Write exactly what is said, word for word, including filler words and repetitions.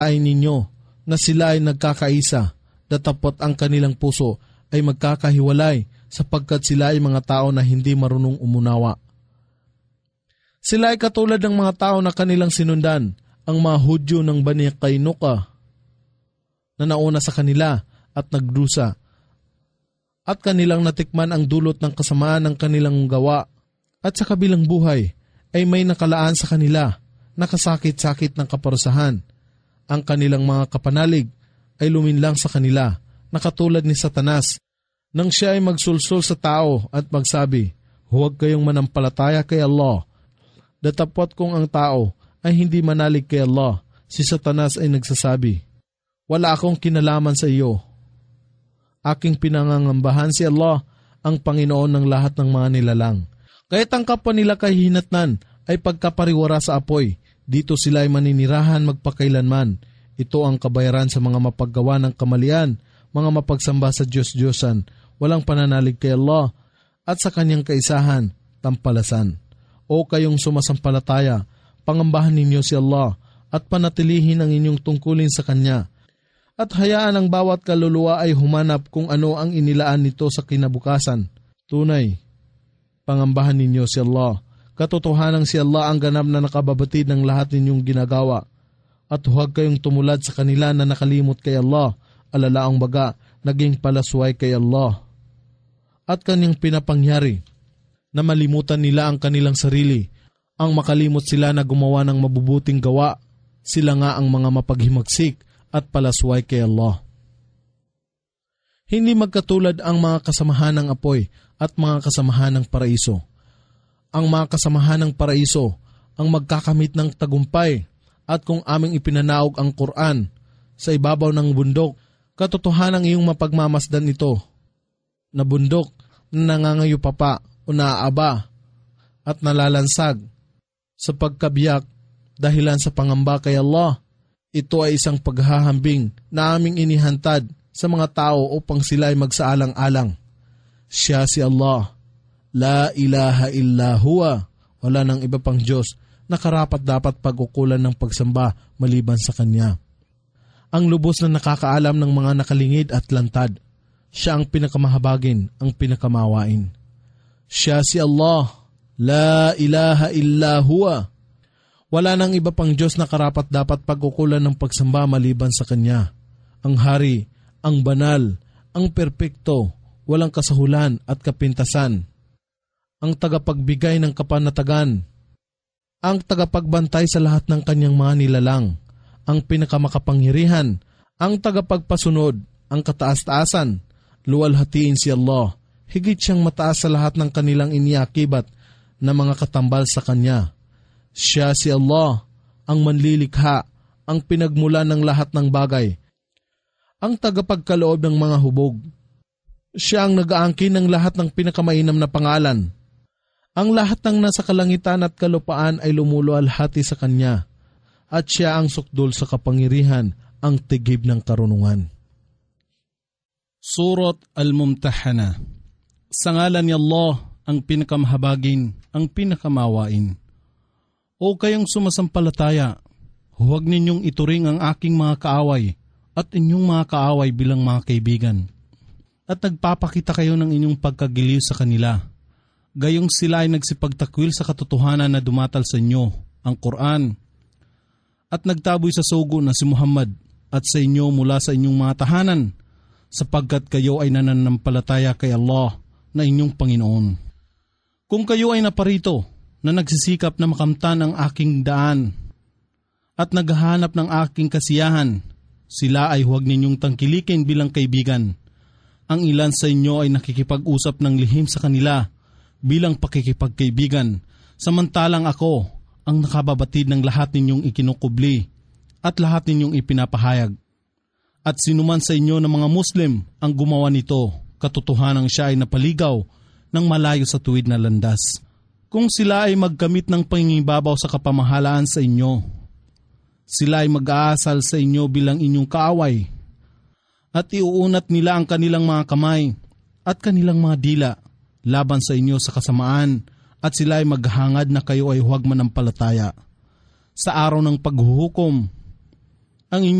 ay ninyo na sila ay nagkakaisa, datapot ang kanilang puso ay magkakahiwalay sapagkat sila ay mga tao na hindi marunong umunawa. Sila ay katulad ng mga tao na kanilang sinundan, ang mga Hudyo ng Bani Kainuka na nauna sa kanila at nagdusa, at kanilang natikman ang dulot ng kasamaan ng kanilang gawa, at sa kabilang buhay ay may nakalaan sa kanila, nakasakit-sakit ng kaparusahan. Ang kanilang mga kapanalig ay luminlang sa kanila, nakatulad ni Satanas, nang siya ay magsulsul sa tao at magsabi, huwag kayong manampalataya kay Allah. Datapot kung ang tao ay hindi manalig kay Allah, si Satanas ay nagsasabi, wala akong kinalaman sa iyo. Aking pinangangambahan si Allah, ang Panginoon ng lahat ng mga nilalang. Kahit ang kapwa nila kahihinatnan ay pagkapariwara sa apoy, dito sila ay maninirahan magpakailanman. Ito ang kabayaran sa mga mapaggawa ng kamalian, mga mapagsamba sa Diyos-Diyosan, walang pananalig kay Allah, at sa kanyang kaisahan, tampalasan. O kayong sumasampalataya, pangambahan ninyo si Allah, at panatilihin ang inyong tungkulin sa Kanya. At hayaan ang bawat kaluluwa ay humanap kung ano ang inilaan nito sa kinabukasan. Tunay, pangambahan ninyo si Allah. Katotohanan si Allah ang ganap na nakababatid ng lahat ninyong ginagawa. At huwag kayong tumulad sa kanila na nakalimot kay Allah, alalaang baga, naging palasway kay Allah. At kanyang pinapangyari na malimutan nila ang kanilang sarili, ang makalimot sila na gumawa ng mabubuting gawa. Sila nga ang mga mapaghimagsik at palasway kay Allah. Hindi magkatulad ang mga kasamahan ng apoy at mga kasamahan ng paraiso. Ang mga kasamahan ng paraiso ang magkakamit ng tagumpay, at kung aming ipinanaog ang Quran sa ibabaw ng bundok, katotohanan ang iyong mapagmamasdan ito na bundok na nangangayupapa o naaaba at nalalansag sa pagkabiyak dahilan sa pangamba kay Allah. Ito ay isang paghahambing na aming inihantad sa mga tao upang sila ay magsaalang-alang. Siya si Allah. La ilaha illa huwa. Wala nang iba pang Diyos na karapat dapat pag-ukulan ng pagsamba maliban sa Kanya. Ang lubos na nakakaalam ng mga nakalingid at lantad. Siya ang pinakamahabagin, ang pinakamawain. Siya si Allah. La ilaha illa huwa. Wala nang iba pang Diyos na karapat dapat pag-ukulan ng pagsamba maliban sa Kanya. Ang hari, ang banal, ang perpekto, walang kasahulan at kapintasan. Ang tagapagbigay ng kapanatagan. Ang tagapagbantay sa lahat ng Kanyang mga nilalang. Ang pinakamakapangyarihan. Ang tagapagpasunod. Ang kataas-taasan. Luwalhatiin si Allah. Higit siyang mataas sa lahat ng kanilang iniakibat na mga katambal sa Kanya. Siya si Allah, ang manlilikha, ang pinagmula ng lahat ng bagay, ang tagapagkaloob ng mga hubog. Siya ang nag-aangkin ng lahat ng pinakamainam na pangalan. Ang lahat ng nasa kalangitan at kalupaan ay lumulualhati sa Kanya, at siya ang sukdol sa kapangyarihan, ang tigib ng karunungan. Surat Al-Mumtahana. Sa ngalan ni Allah, ang pinakamahabagin, ang pinakamawain. O kayong sumasampalataya, huwag ninyong ituring ang aking mga kaaway at inyong mga kaaway bilang mga kaibigan. At nagpapakita kayo ng inyong pagkagiliw sa kanila. Gayong sila ay nagsipagtakwil sa katotohanan na dumatal sa inyo, ang Quran, at nagtaboy sa sugo na si Muhammad at sa inyo mula sa inyong mga tahanan, sapagkat kayo ay nananampalataya kay Allah na inyong Panginoon. Kung kayo ay naparito, na nagsisikap na makamtan ang aking daan at naghahanap ng aking kasiyahan, sila ay huwag ninyong tangkilikin bilang kaibigan. Ang ilan sa inyo ay nakikipag-usap ng lihim sa kanila bilang pakikipagkaibigan, samantalang ako ang nakababatid ng lahat ninyong ikinukubli at lahat ninyong ipinapahayag. At sinuman sa inyo ng mga Muslim ang gumawa nito, katotohanang siya ay napaligaw ng malayo sa tuwid na landas. Kung sila ay magkamit ng pangingibabaw sa kapamahalaan sa inyo, sila ay mag-aasal sa inyo bilang inyong kaaway, at iuunat nila ang kanilang mga kamay at kanilang mga dila laban sa inyo sa kasamaan, at sila ay maghangad na kayo ay huwag manampalataya. Sa araw ng paghuhukom, ang